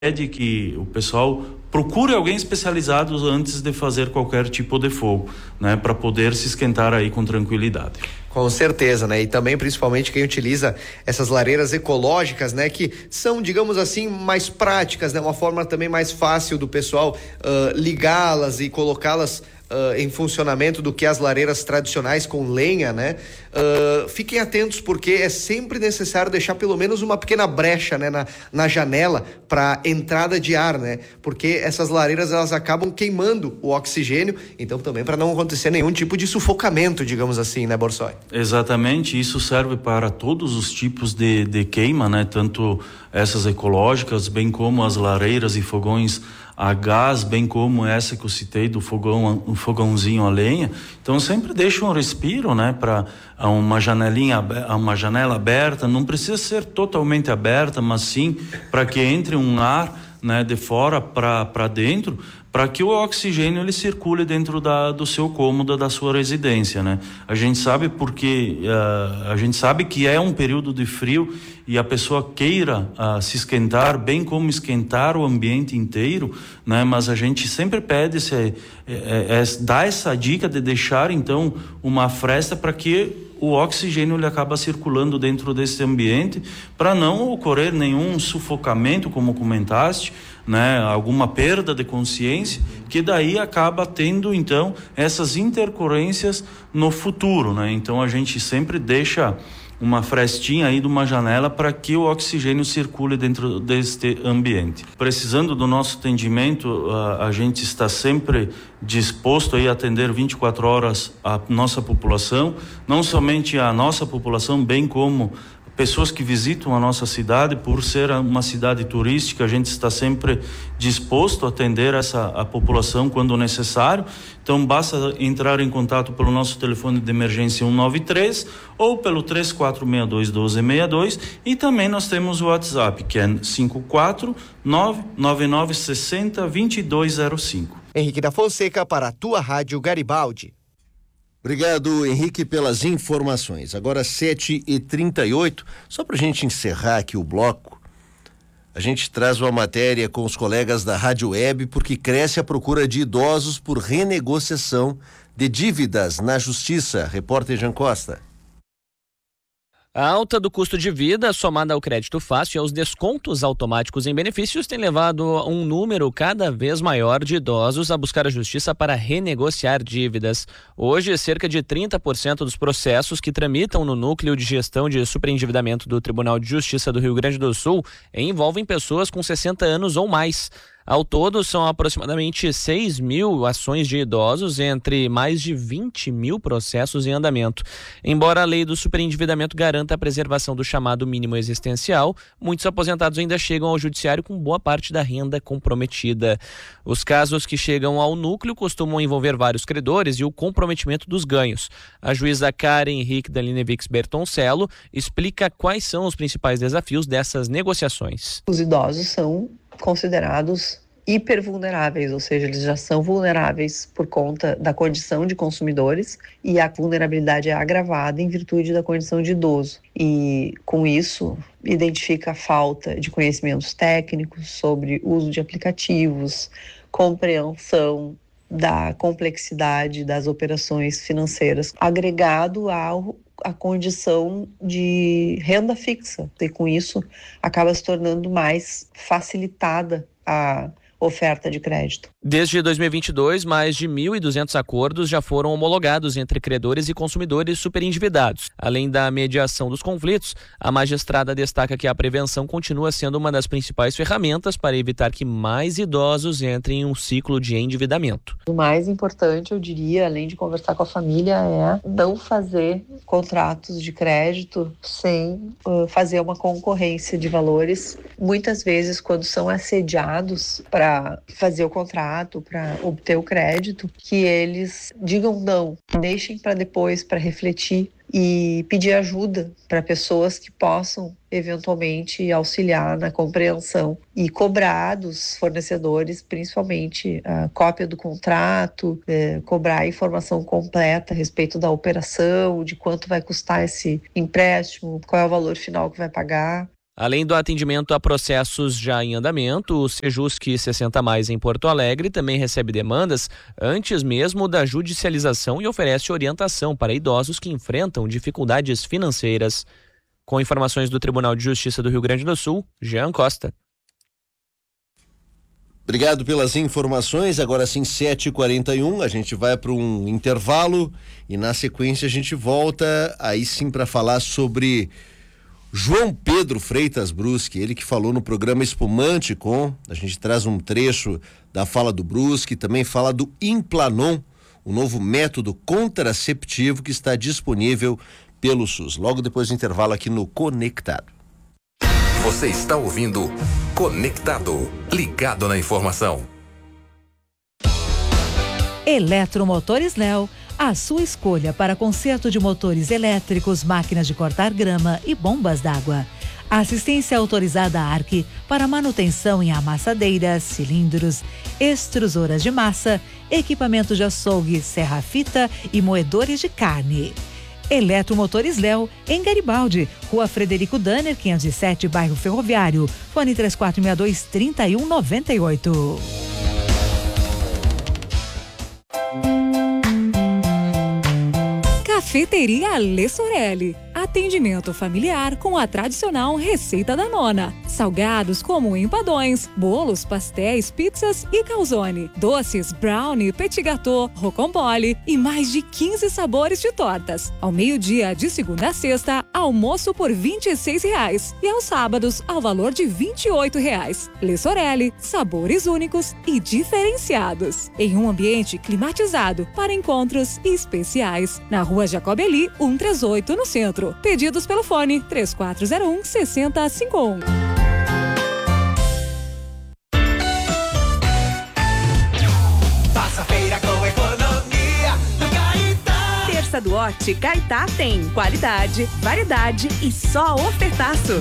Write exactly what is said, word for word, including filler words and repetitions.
pede que o pessoal procure alguém especializado antes de fazer qualquer tipo de fogo, né, para poder se esquentar aí com tranquilidade. Com certeza, né? E também, principalmente, quem utiliza essas lareiras ecológicas, né? Que são, digamos assim, mais práticas, né? Uma forma também mais fácil do pessoal uh, ligá-las e colocá-las Uh, em funcionamento do que as lareiras tradicionais com lenha, né? Uh, fiquem atentos, porque é sempre necessário deixar pelo menos uma pequena brecha, né? Na, na janela para entrada de ar, né? Porque essas lareiras, elas acabam queimando o oxigênio, então também para não acontecer nenhum tipo de sufocamento, digamos assim, né, Borsoi? Exatamente, isso serve para todos os tipos de, de queima, né? Tanto essas ecológicas, bem como as lareiras e fogões a gás, bem como essa que eu citei do fogão, um fogãozinho a lenha. Então sempre deixa um respiro, né, para uma janelinha, uma janela aberta. Não precisa ser totalmente aberta, mas sim para que entre um ar, né, de fora para para dentro, para que o oxigênio ele circule dentro da, do seu cômodo, da sua residência, né? A gente sabe porque uh, a gente sabe que é um período de frio e a pessoa queira uh, se esquentar, bem como esquentar o ambiente inteiro, né? Mas a gente sempre pede se é, é, é, dá essa dica de deixar então uma fresta para que o oxigênio ele acaba circulando dentro desse ambiente, para não ocorrer nenhum sufocamento, como comentaste, né, alguma perda de consciência, que daí acaba tendo então essas intercorrências no futuro, né? Então a gente sempre deixa uma frestinha aí de uma janela para que o oxigênio circule dentro deste ambiente. Precisando do nosso atendimento, a, a gente está sempre disposto aí a atender vinte e quatro horas a nossa população, não somente a nossa população, bem como pessoas que visitam a nossa cidade. Por ser uma cidade turística, a gente está sempre disposto a atender essa a população quando necessário. Então basta entrar em contato pelo nosso telefone de emergência um nove três ou pelo três quatro seis dois um dois seis dois, e também nós temos o WhatsApp, que é cinco quatro nove nove nove seis zero dois dois zero cinco. Henrique da Fonseca para a tua Rádio Garibaldi. Obrigado, Henrique, pelas informações. Agora sete e trinta e oito, só para a gente encerrar aqui o bloco, a gente traz uma matéria com os colegas da Rádio Web, porque cresce a procura de idosos por renegociação de dívidas na Justiça. Repórter Jean Costa. A alta do custo de vida, somada ao crédito fácil e aos descontos automáticos em benefícios, tem levado a um número cada vez maior de idosos a buscar a justiça para renegociar dívidas. Hoje, cerca de trinta por cento dos processos que tramitam no Núcleo de Gestão de Superendividamento do Tribunal de Justiça do Rio Grande do Sul envolvem pessoas com sessenta anos ou mais. Ao todo, são aproximadamente seis mil ações de idosos entre mais de vinte mil processos em andamento. Embora a lei do superendividamento garanta a preservação do chamado mínimo existencial, muitos aposentados ainda chegam ao judiciário com boa parte da renda comprometida. Os casos que chegam ao núcleo costumam envolver vários credores e o comprometimento dos ganhos. A juíza Karen Henrique Dalinevix Bertoncello explica quais são os principais desafios dessas negociações. Os idosos são considerados hipervulneráveis, ou seja, eles já são vulneráveis por conta da condição de consumidores, e a vulnerabilidade é agravada em virtude da condição de idoso. E com isso, identifica a falta de conhecimentos técnicos sobre uso de aplicativos, compreensão da complexidade das operações financeiras, agregado ao a condição de renda fixa, e com isso acaba se tornando mais facilitada a oferta de crédito. Desde dois mil e vinte e dois, mais de mil e duzentos acordos já foram homologados entre credores e consumidores superendividados. Além da mediação dos conflitos, a magistrada destaca que a prevenção continua sendo uma das principais ferramentas para evitar que mais idosos entrem em um ciclo de endividamento. O mais importante, eu diria, além de conversar com a família, é não fazer contratos de crédito sem uh, fazer uma concorrência de valores. Muitas vezes, quando são assediados para fazer o contrato, para obter o crédito, que eles digam não, deixem para depois, para refletir e pedir ajuda para pessoas que possam eventualmente auxiliar na compreensão e cobrar dos fornecedores, principalmente a cópia do contrato, é, cobrar a informação completa a respeito da operação, de quanto vai custar esse empréstimo, qual é o valor final que vai pagar. Além do atendimento a processos já em andamento, o Sejusc sessenta mais em Porto Alegre também recebe demandas antes mesmo da judicialização e oferece orientação para idosos que enfrentam dificuldades financeiras. Com informações do Tribunal de Justiça do Rio Grande do Sul, Jean Costa. Obrigado pelas informações. Agora sim, sete e quarenta e um, a gente vai para um intervalo e na sequência a gente volta aí sim para falar sobre João Pedro Freitas Brusque, ele que falou no programa Espumante Com, a gente traz um trecho da fala do Brusque, também fala do Implanon, o novo método contraceptivo que está disponível pelo SUS. Logo depois do intervalo aqui no Conectado. Você está ouvindo Conectado, ligado na informação. Eletromotores Léo, a sua escolha para conserto de motores elétricos, máquinas de cortar grama e bombas d'água. Assistência autorizada A R C para manutenção em amassadeiras, cilindros, extrusoras de massa, equipamentos de açougue, serra-fita e moedores de carne. Eletromotores Léo, em Garibaldi, Rua Frederico Danner, quinhentos e sete, bairro Ferroviário. Fone três quatro seis dois, três um nove oito. Cafeteria Lê Sorelli. Atendimento familiar com a tradicional receita da nona. Salgados como empadões, bolos, pastéis, pizzas e calzone. Doces, brownie, petit gâteau, rocambole e mais de quinze sabores de tortas. Ao meio-dia, de segunda a sexta, almoço por vinte e seis reais. E aos sábados, ao valor de vinte e oito reais. Lê Sorelli, sabores únicos e diferenciados. Em um ambiente climatizado para encontros especiais. Na Rua Jacobeli, cento e trinta e oito, no centro. Pedidos pelo fone três quatro zero um, seis zero cinco um. Faça feira com economia no Caetá. Terça do Horti Caetá tem qualidade, variedade e só ofertaço.